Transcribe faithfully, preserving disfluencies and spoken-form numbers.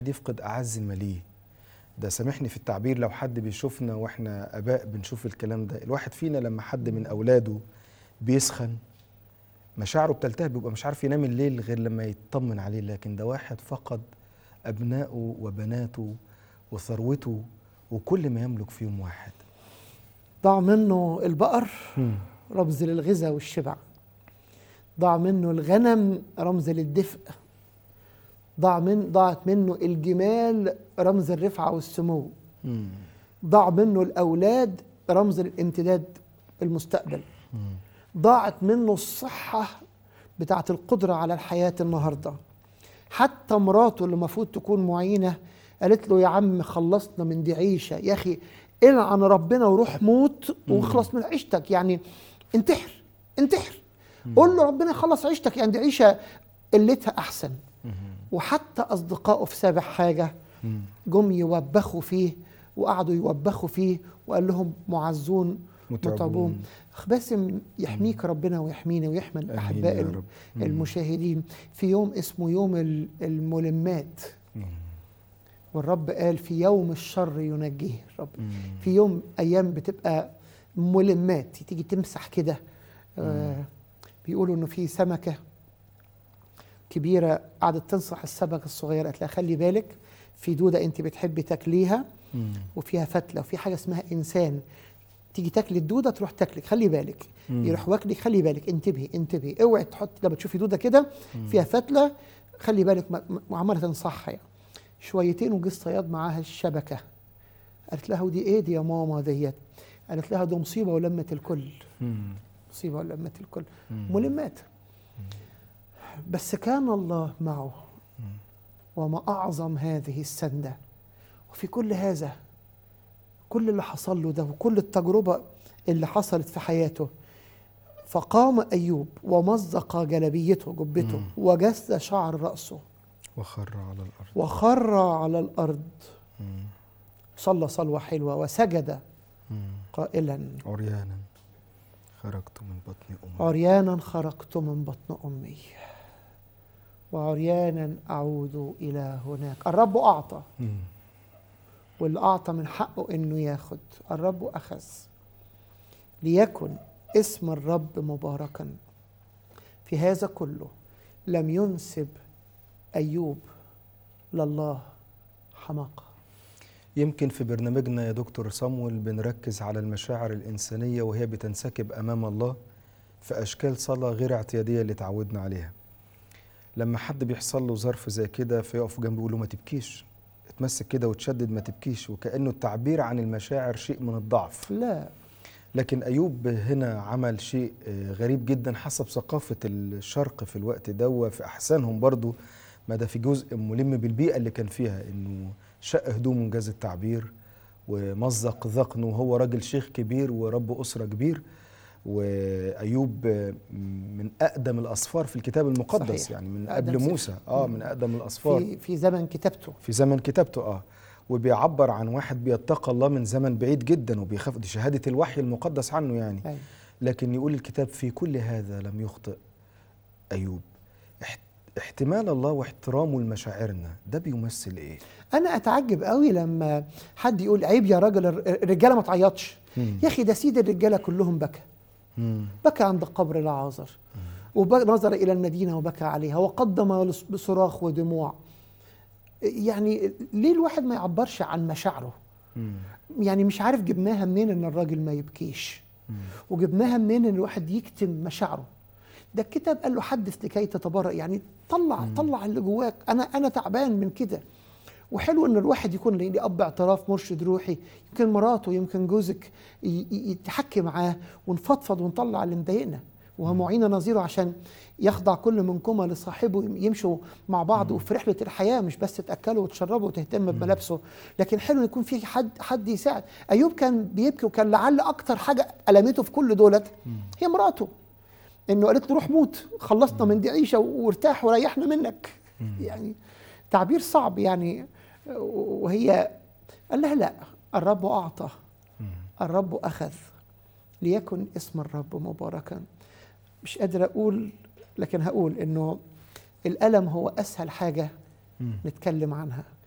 يفقد أعز ما ليه. ده سامحني في التعبير، لو حد بيشوفنا واحنا آباء بنشوف الكلام ده، الواحد فينا لما حد من أولاده بيسخن مشاعره بتلتهب، بيبقى مش عارف ينام الليل غير لما يطمن عليه. لكن ده واحد فقد أبنائه وبناته وثروته وكل ما يملك في يوم واحد. ضاع منه البقر مم. رمز للغذاء والشبع، ضاع منه الغنم رمز للدفء، ضاع من ضاعت منه الجمال رمز الرفعة والسمو، مم. ضاع منه الأولاد رمز للامتداد المستقبل، مم. ضاعت منه الصحة بتاعت القدرة على الحياة النهاردة. حتى مراته اللي المفروض تكون معينة قالت له يا عم خلصنا من دي عيشة، يا أخي العن ربنا وروح موت واخلص من عيشتك، يعني انتحر انتحر قول له ربنا يخلص عيشتك، يعني دي عيشة قلتها أحسن. وحتى أصدقائه في سابع حاجة جم يوبخوا فيه وقعدوا يوبخوا فيه وقال لهم معزون متعبون. متعبون. باسم يحميك ربنا ويحمينا ويحمي الأحباء المشاهدين في يوم اسمه يوم الملمات، والرب قال في يوم الشر ينجيه الرب. في يوم أيام بتبقى ملمات تيجي تمسح كده. آه بيقولوا إنه في سمكة كبيرة قعدت تنصح السمكة الصغيرة، قالت لها خلي بالك في دودة أنت بتحبي تاكليها وفيها فتلة، وفي حاجة اسمها إنسان تيجي تاكلي الدودة تروح تاكلك، خلي بالك يروح واكلك، خلي بالك انتبهي انتبهي اوعي تحطي لما تشوفي دودة كده فيها فتلة خلي بالك. وعمالة تنصحها يعني. شويتين وجه الصياد معاها الشبكة، قالت لها ودي ايه دي يا ماما ديت؟ قالت لها ده مصيبة ولمت الكل. مصيبة ولمت الكل ملمات. بس كان الله معه وما أعظم هذه السندة. وفي كل هذا كل اللي حصل له ده وكل التجربة اللي حصلت في حياته، فقام أيوب ومزق جلبيته جبته وجس شعر رأسه وخر على الأرض وخر على الأرض صلى صلوة حلوة وسجد قائلا عريانا خرجت من بطن أمي عريانا خرجت من بطن أمي وعريانا أعود إلى هناك. الرب أعطى، واللي أعطى من حقه إنه ياخد. الرب أخذ، ليكن اسم الرب مباركا. في هذا كله لم ينسب أيوب لله حماقة. يمكن في برنامجنا يا دكتور صامويل بنركز على المشاعر الإنسانية وهي بتنسكب أمام الله في أشكال صلاة غير اعتيادية اللي تعودنا عليها. لما حد بيحصل له ظرف زي كده فيقف جنبه يقول له ما تبكيش، اتمسك كده وتشدد ما تبكيش، وكأنه التعبير عن المشاعر شيء من الضعف. لا، لكن أيوب هنا عمل شيء غريب جدا حسب ثقافة الشرق في الوقت ده وفي أحسانهم برضو، ما ده في جزء ملم بالبيئة اللي كان فيها، إنه شق هدومه إنجاز التعبير ومزق ذقنه، وهو راجل شيخ كبير ورب أسرة كبير. وأيوب من أقدم الأصفار في الكتاب المقدس، صحيح. يعني من قبل موسى، آه من أقدم الأصفار في في زمن كتابته في زمن كتابته آه وبيعبر عن واحد بيتقى الله من زمن بعيد جدا وبيخاف، دي شهادة الوحي المقدس عنه يعني. أي. لكن يقول الكتاب في كل هذا لم يخطئ أيوب. احتمال الله واحترامه لمشاعرنا ده بيمثل ايه؟ انا اتعجب قوي لما حد يقول عيب يا راجل الرجاله ما تعيطش. يا اخي ده سيد الرجاله كلهم بكى. مم. بكى عند قبر العازر ونظر الى المدينه وبكى عليها وقدم بصراخ ودموع. يعني ليه الواحد ما يعبرش عن مشاعره؟ مم. يعني مش عارف جبناها منين ان الراجل ما يبكيش، مم. وجبناها منين ان الواحد يكتم مشاعره. ده الكتاب قال له حدث لكي تتبرأ، يعني طلع مم. طلع اللي جواك. انا انا تعبان من كده. وحلو ان الواحد يكون ليه اب اعتراف مرشد روحي، يمكن مراته يمكن جوزك يتحكي معاه ونفضفض ونطلع اللي مضايقنا، وهو معين نظيره عشان يخضع كل منكما لصاحبه، يمشوا مع بعض وفي رحله الحياه، مش بس تاكلوا وتشربوا وتهتم بملابسه. لكن حلو يكون في حد حد يساعد. ايوب كان بيبكي، وكان لعل اكتر حاجه المته في كل دولت هي مراته، انه قالت له روح موت، خلصنا من دي عيشه وارتاح وريحنا منك. يعني تعبير صعب يعني. وهي قال لها لا، الرب أعطى الرب أخذ، ليكن اسم الرب مباركا. مش قادر أقول، لكن هقول إنه الألم هو أسهل حاجة نتكلم عنها.